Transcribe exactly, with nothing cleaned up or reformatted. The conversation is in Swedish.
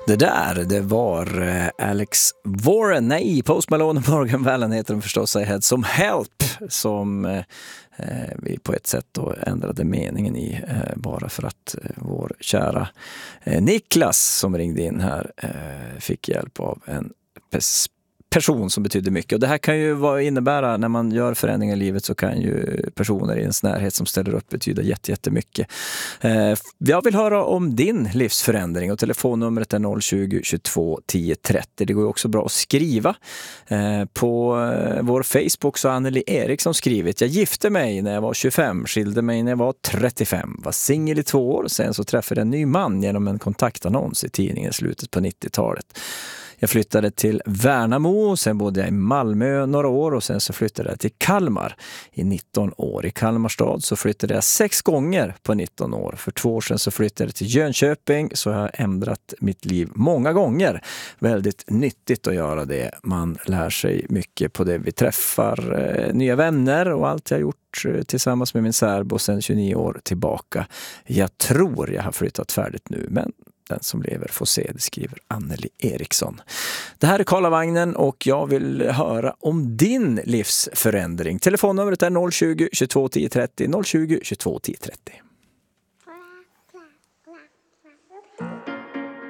Det där, det var eh, Alex Warren, nej, Post Malone och Morgan Wallen heter de förstås, I had some help, som eh, vi på ett sätt då ändrade meningen i, eh, bara för att eh, vår kära eh, Niklas som ringde in här eh, fick hjälp av en pes- person som betyder mycket. Och det här kan ju vad innebära när man gör förändringar i livet, så kan ju personer i ens närhet som ställer upp betyda jätte, jättemycket. Eh, jag vill höra om din livsförändring och telefonnumret är noll tjugo, tjugotvå, tio trettio. Det går ju också bra att skriva. Eh, på eh, vår Facebook så har Anneli Eriksson skrivit: jag gifte mig när jag var tjugofem, skilde mig när jag var trettiofem, var singel i två år, sen så träffade jag en ny man genom en kontaktannons i tidningen i slutet på nittiotalet. Jag flyttade till Värnamo, sen bodde jag i Malmö några år och sen så flyttade jag till Kalmar i nitton år. I Kalmar stad så flyttade jag sex gånger på nitton år. För två år sedan så flyttade jag till Jönköping, så jag har ändrat mitt liv många gånger. Väldigt nyttigt att göra det. Man lär sig mycket på det vi träffar, eh, nya vänner och allt jag har gjort tillsammans med min särbo sedan tjugonio år tillbaka. Jag tror jag har flyttat färdigt nu, men den som lever får se, det skriver Anneli Eriksson. Det här är Karlavagnen och jag vill höra om din livsförändring. Telefonnumret är noll tjugo, tjugotvå, tio trettio, noll tjugo, tjugotvå, tio trettio.